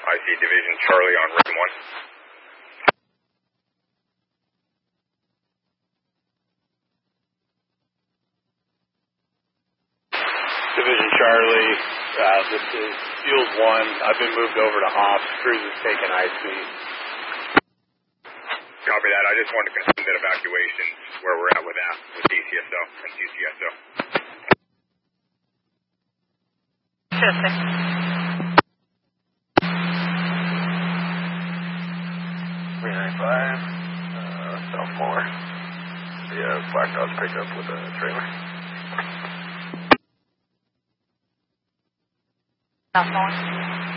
IC Division Charlie on Ring 1. Division Charlie, this is Fuels 1. I've been moved over to ops. Cruise is taking IC. Copy that. I just wanted to confirm that evacuation, where we're at with that, with DCSO and CCSO. Interesting. South 4. Yeah, Black Dodge picked up with a trailer. South 4.